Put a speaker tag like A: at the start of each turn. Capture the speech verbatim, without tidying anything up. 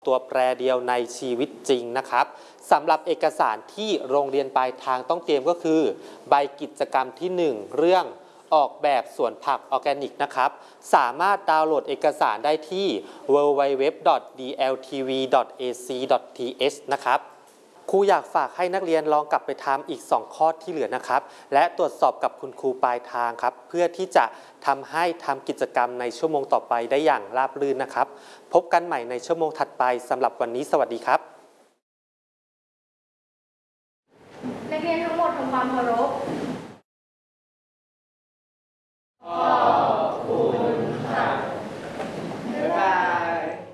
A: ตัวแปรเดียวในชีวิตจริงนะครับสำหรับเอกสารที่โรงเรียนปลายทางต้องเตรียมก็คือใบกิจกรรมที่หนึ่งเรื่องออกแบบสวนผักออร์แกนิกนะครับสามารถดาวน์โหลดเอกสารได้ที่ ดับเบิลยู ดับเบิลยู ดับเบิลยู ดอท ดี แอล ที วี ดอท เอ ซี ดอท ที เอช นะครับครูอยากฝากให้นักเรียนลองกลับไปทำอีกสองข้อที่เหลือนะครับและตรวจสอบกับคุณครูปลายทางครับเพื่อที่จะทำให้ทำกิจกรรมในชั่วโมงต่อไปได้อย่างราบรื่นนะครับพบกันใหม่ในชั่วโมงถัดไปสำหรับวันนี้สวัสดีครับ
B: นักเรียนทั้งหมดทำความเคารพ